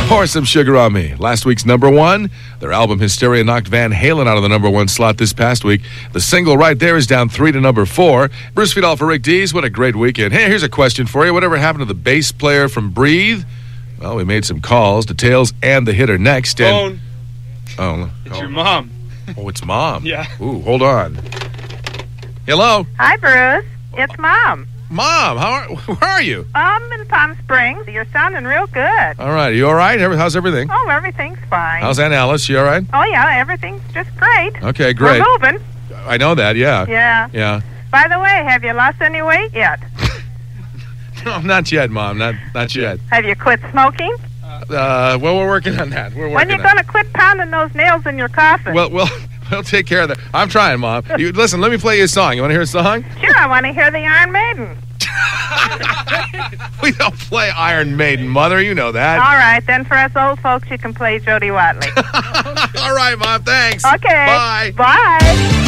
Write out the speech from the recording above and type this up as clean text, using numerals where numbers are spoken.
Pour Some Sugar on Me. Last week's number one. Their album Hysteria knocked Van Halen out of the number one slot this past week. The single right there is down 3 to number 4. Bruce Fiedel for Rick Dees. What a great weekend. Hey, here's a question for you. Whatever happened to the bass player from Breathe? Well, we made some calls. Details and the hit are next. Phone. It's your mom. Oh, it's Mom. Yeah. Ooh, hold on. Hello? Hi, Bruce. It's Mom. Mom, where are you? I'm in Palm Springs. You're sounding real good. All right. You all right? How's everything? Oh, everything's fine. How's Aunt Alice? She all right? Oh, yeah, everything's just great. Okay, great. We're moving. I know that, yeah. Yeah. By the way, have you lost any weight yet? No, not yet, Mom. Not yet. Have you quit smoking? Well, we're working on that. When are you going to quit pounding those nails in your coffin? Well, we'll take care of that. I'm trying, Mom. Listen, let me play you a song. You want to hear a song? Sure, I want to hear the Iron Maiden. We don't play Iron Maiden, Mother. You know that. All right, then for us old folks, you can play Jody Watley. All right, Mom. Thanks. Okay. Bye. Bye.